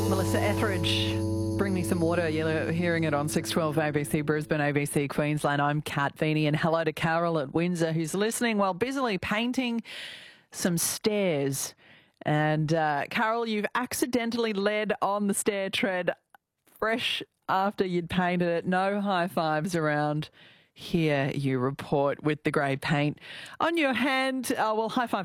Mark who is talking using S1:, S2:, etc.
S1: Melissa Etheridge, bring me some water. You're hearing it on 612 ABC Brisbane, ABC Queensland. I'm Kat Feeney, and hello to Carol at Windsor, who's listening while busily painting some stairs. And Carol, you've accidentally led on the stair tread fresh after you'd painted it. No high fives around here, you report, with the grey paint on your hand. Well, high five